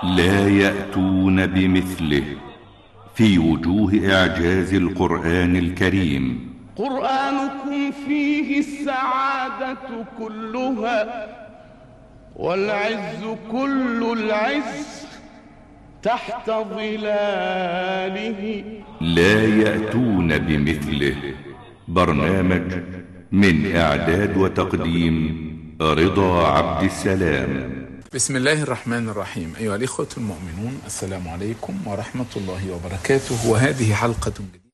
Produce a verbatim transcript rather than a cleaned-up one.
لا يأتون بمثله في وجوه إعجاز القرآن الكريم. قرآنكم فيه السعادة كلها والعز كل العز تحت ظلاله. لا يأتون بمثله برنامج من إعداد وتقديم رضا عبد السلام. بسم الله الرحمن الرحيم. أيها الإخوة المؤمنون، السلام عليكم ورحمة الله وبركاته، وهذه حلقة جديدة